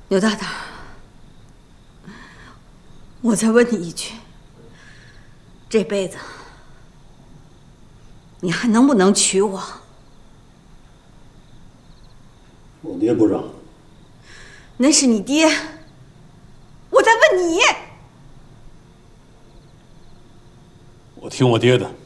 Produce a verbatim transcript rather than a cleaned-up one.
牛大大，我再问你一句，这辈子你还能不能娶我？ 我爹不让。 那是你爹，我在问你。 我听我爹的。